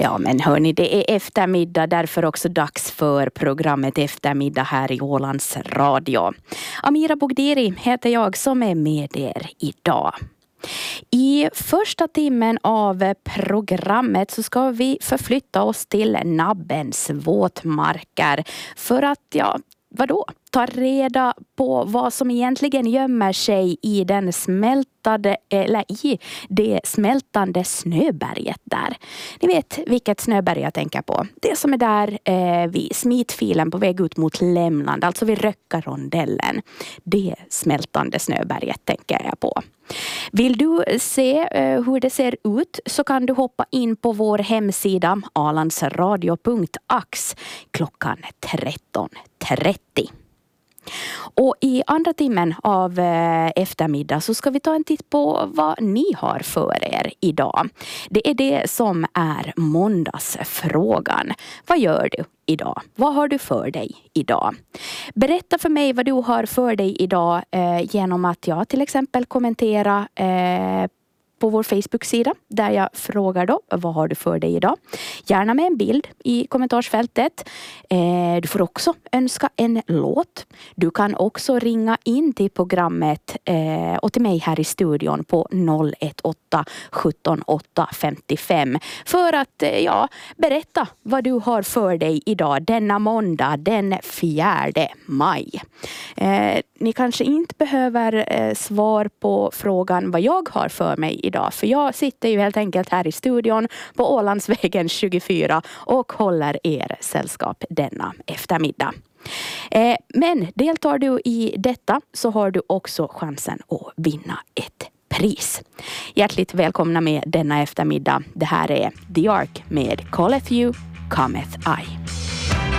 Ja, men hörni, det är eftermiddag, därför också dags för programmet Eftermiddag här i Ålands Radio. Amira Bogdiri heter jag som är med er idag. I första timmen av programmet så ska vi förflytta oss till Nabbens våtmarker för att, ta reda på vad som egentligen gömmer sig i det smältande snöberget där. Ni vet vilket snöberg jag tänker på. Det som är där vid Smitfilen på väg ut mot Lämland, alltså vid Röckarondellen. Det smältande snöberget tänker jag på. Vill du se hur det ser ut så kan du hoppa in på vår hemsida alandsradio.ax klockan 13.30. Och i andra timmen av eftermiddag så ska vi ta en titt på vad ni har för er idag. Det är det som är måndagsfrågan. Vad gör du idag? Vad har du för dig idag? Berätta för mig vad du har för dig idag genom att jag till exempel kommentera på vår Facebook-sida där jag frågar då, vad har du för dig idag? Gärna med en bild i kommentarsfältet. Du får också önska en låt. Du kan också ringa in till programmet och till mig här i studion på 018 17 8 55 för att berätta vad du har för dig idag denna måndag den 4 maj. Ni kanske inte behöver svar på frågan vad jag har för mig idag. För jag sitter ju helt enkelt här i studion på Ålandsvägen 24 och håller er sällskap denna eftermiddag. Men deltar du i detta så har du också chansen att vinna ett pris. Hjärtligt välkomna med denna eftermiddag. Det här är The Ark med Calleth You, Cometh I.